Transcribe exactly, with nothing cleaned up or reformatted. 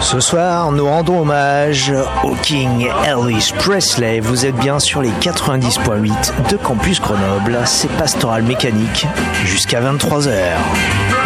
Ce soir, nous rendons hommage au King Elvis Presley. Vous êtes bien sur les quatre-vingt-dix virgule huit de Campus Grenoble. C'est Pastoral Mécanique jusqu'à vingt-trois heures.